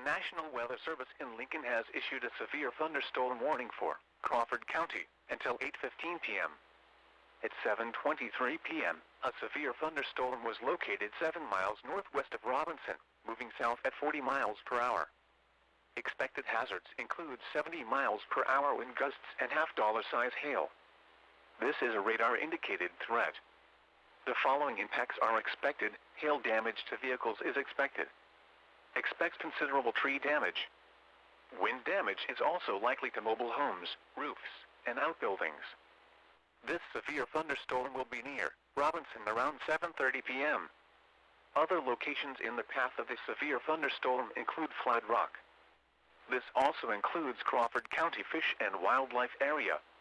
National Weather Service in Lincoln has issued a severe thunderstorm warning for Crawford County until 8:15 p.m. At 7:23 p.m., a severe thunderstorm was located 7 miles northwest of Robinson, moving south at 40 miles per hour. Expected hazards include 70 miles per hour wind gusts and half-dollar-size hail. This is a radar-indicated threat. The following impacts are expected. Hail damage to vehicles is expected. Expect considerable tree damage. Wind damage is also likely to mobile homes, roofs, and outbuildings. This severe thunderstorm will be near Robinson around 7:30 p.m. Other locations in the path of the severe thunderstorm include Flat Rock. This also includes Crawford County Fish and Wildlife Area,